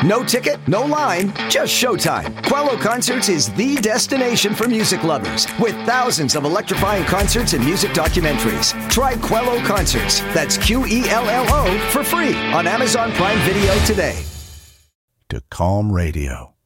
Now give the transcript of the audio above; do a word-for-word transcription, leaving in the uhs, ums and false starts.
No ticket, no line, just showtime. Quello Concerts is the destination for music lovers, with thousands of electrifying concerts and music documentaries. Try Quello Concerts, that's Q E L L O, for free on Amazon Prime Video today. To Calm Radio.